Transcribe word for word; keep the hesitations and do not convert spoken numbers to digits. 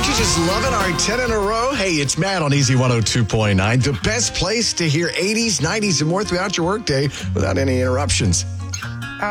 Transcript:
Don't you just love it? All right, ten in a row. Hey, it's Matt on Easy one oh two point nine. The best place to hear eighties, nineties, and more throughout your workday without any interruptions.